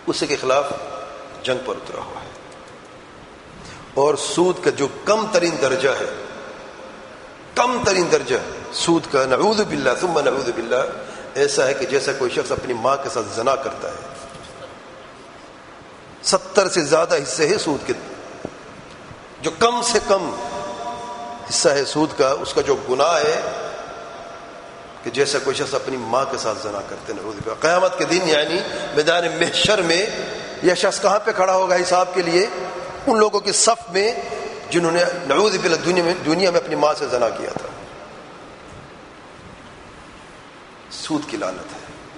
اسی کے خلاف جنگ پر اترا ہوا ہے. اور سود کا جو کم ترین درجہ ہے، کم ترین درجہ سود کا، نعوذ باللہ ثم نعوذ باللہ، ایسا ہے کہ جیسا کوئی شخص اپنی ماں کے ساتھ زنا کرتا ہے. 70 سے زیادہ حصے ہیں سود کے. جو کم سے کم حصہ ہے سود کا، اس کا جو گناہ ہے کہ جیسا کوئی شخص اپنی ماں کے ساتھ زنا کرتے ہیں. نعوذ باللہ. قیامت کے دن یعنی میدان محشر میں یہ شخص کہاں پہ کھڑا ہوگا حساب کے لیے؟ ان لوگوں کی صف میں جنہوں نے نعوذ باللہ دنیا میں اپنی ماں سے زنا کیا تھا. سود کی لعنت ہے.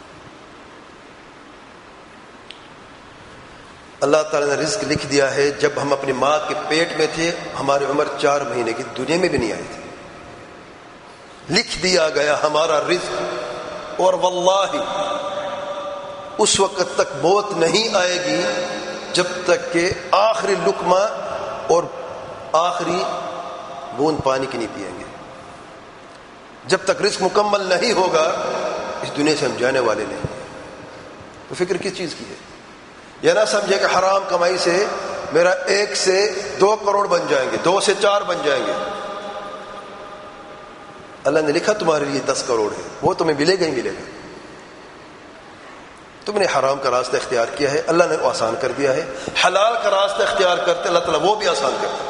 اللہ تعالیٰ نے رزق لکھ دیا ہے. جب ہم اپنی ماں کے پیٹ میں تھے ہماری عمر 4 مہینے کی، دنیا میں بھی نہیں آئی تھی. لکھ دیا گیا ہمارا رزق. اور واللہ اس وقت تک موت نہیں آئے گی جب تک کہ آخری لقمہ اور آخری بوند پانی کی نہیں پئیں گے. جب تک رزق مکمل نہیں ہوگا اس دنیا سے ہم جانے والے نہیں. تو فکر کس چیز کی ہے؟ یہ نہ سمجھے کہ حرام کمائی سے میرا 1 سے 2 کروڑ بن جائیں گے، 2 سے 4 بن جائیں گے. اللہ نے لکھا تمہارے لیے 10 کروڑ ہے، وہ تمہیں ملے گا ہی ملے گا. تم نے حرام کا راستہ اختیار کیا ہے، اللہ نے وہ آسان کر دیا ہے. حلال کا راستہ اختیار کرتے اللہ تعالیٰ وہ بھی آسان کرتا ہے.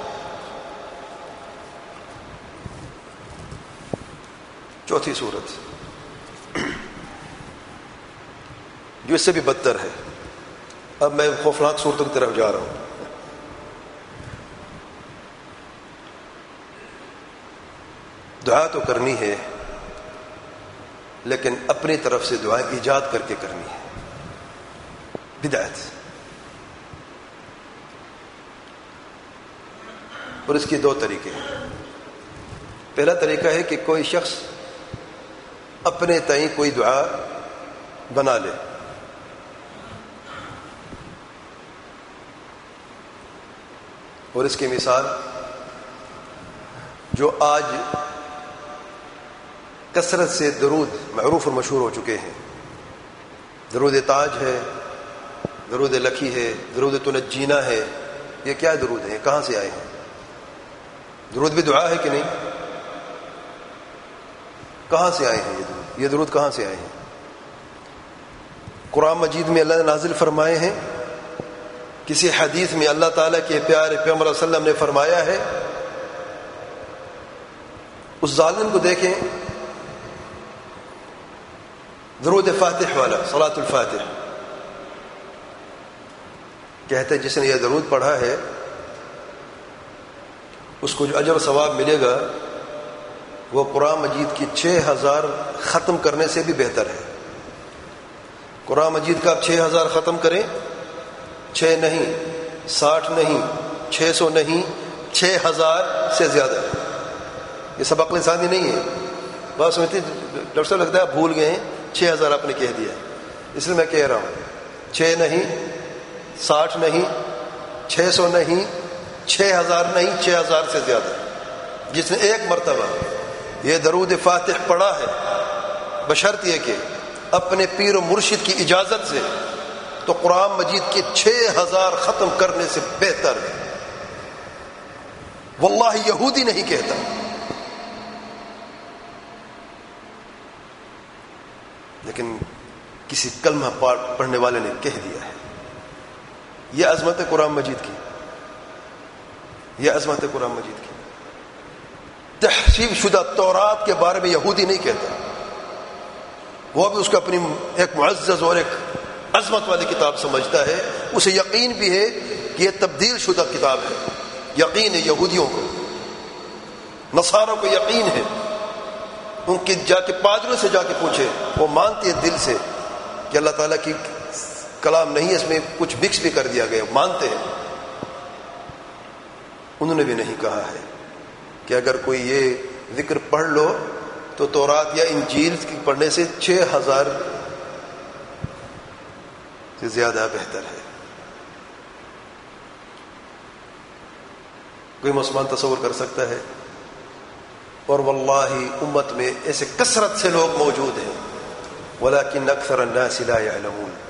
چوتھی صورت جو اس سے بھی بدتر ہے. اب میں خوفناک صورتوں کی طرف جا رہا ہوں. دعا تو کرنی ہے لیکن اپنی طرف سے دعا ایجاد کر کے کرنی ہے. بدعت. اور اس کے 2 طریقے ہیں. پہلا طریقہ ہے کہ کوئی شخص اپنے تئیں کوئی دعا بنا لے. اور اس کی مثال جو آج کثرت سے درود معروف اور مشہور ہو چکے ہیں. درود تاج ہے، درود لکھی ہے، درود تنجینا ہے. یہ کیا درود ہیں؟ کہاں سے آئے ہیں؟ درود بھی دعا ہے کہ نہیں؟ کہاں سے آئے ہیں یہ درود کہاں سے آئے ہیں؟ قرآن مجید میں اللہ نے نازل فرمائے ہیں. کسی حدیث میں اللہ تعالیٰ کے پیارے پیغمبر صلی اللہ علیہ وسلم نے فرمایا ہے. اس ظالم کو دیکھیں، درود فاتح والا، صلاۃ الفاتح، کہتے ہیں جس نے یہ درود پڑھا ہے اس کو جو اجر و ثواب ملے گا وہ قرآن مجید کی 6000 ختم کرنے سے بھی بہتر ہے. قرآن مجید کا آپ 6000 ختم کریں، 6 نہیں، 60 نہیں، 600 نہیں، 6000 سے زیادہ. یہ سب عقل ثانی نہیں ہے. بات سمجھتے ڈاکٹر صاحب لگتا ہے آپ بھول گئے ہیں، 6000 آپ نے کہہ دیا، اس لیے میں کہہ رہا ہوں 6 نہیں، 60 نہیں، 600 نہیں، 6000 نہیں، 6000 سے زیادہ. جس نے ایک مرتبہ یہ درود فاتح پڑھا ہے بشرط یہ کہ اپنے پیر و مرشد کی اجازت سے، تو قرآن مجید کے 6000 ختم کرنے سے بہتر ہے. واللہ یہودی نہیں کہتا. لیکن کسی کلمہ پڑھنے والے نے کہہ دیا ہے. یہ عظمت ہے قرآن مجید کی، یہ عظمت ہے قرآن مجید کی. تحریف شدہ تورات کے بارے میں یہودی نہیں کہتا. وہ بھی اس کو اپنی ایک معزز اور ایک عظمت والی کتاب سمجھتا ہے. اسے یقین بھی ہے کہ یہ تبدیل شدہ کتاب ہے. یقین ہے یہودیوں کو، نصاروں کو یقین ہے. ان کے جا کے پادریوں سے جا کے پوچھے، وہ مانتے ہیں دل سے کہ اللہ تعالیٰ کی کلام نہیں ہے، اس میں کچھ مکس بھی کر دیا گیا، مانتے ہیں. انہوں نے بھی نہیں کہا ہے کہ اگر کوئی یہ ذکر پڑھ لو تو تورات یا انجیل کی پڑھنے سے 6000 سے زیادہ بہتر ہے. کوئی مسلمان تصور کر سکتا ہے؟ اور واللہ امت میں ایسے کثرت سے لوگ موجود ہیں، ولیکن اکثر الناس لا يعلمون.